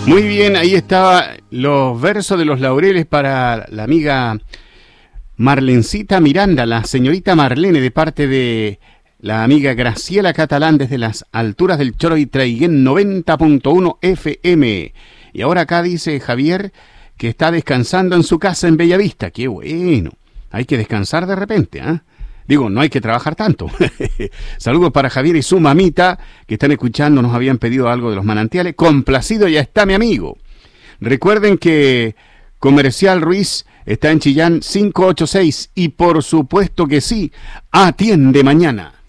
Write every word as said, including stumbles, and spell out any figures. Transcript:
Muy bien, ahí estaba los versos de los laureles para la amiga Marlencita Miranda, la señorita Marlene, de parte de la amiga Graciela Catalán desde las alturas del Choro y Traiguén noventa punto uno F M. Y ahora acá dice Javier que está descansando en su casa en Bellavista. ¡Qué bueno! Hay que descansar de repente, ¿ah? ¿eh? Digo, no hay que trabajar tanto. Saludos para Javier y su mamita, que están escuchando, nos habían pedido algo de los manantiales. Complacido ya está mi amigo. Recuerden que Comercial Ruiz está en Chillán cinco ocho seis y por supuesto que sí, atiende mañana.